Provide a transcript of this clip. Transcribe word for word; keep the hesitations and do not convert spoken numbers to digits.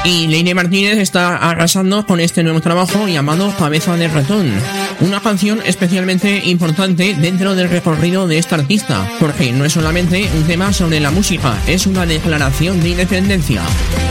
Y Leire Martínez está arrasando con este nuevo trabajo llamado Cabeza de Ratón, una canción especialmente importante dentro del recorrido de esta artista, porque no es solamente un tema sobre la música, es una declaración de independencia.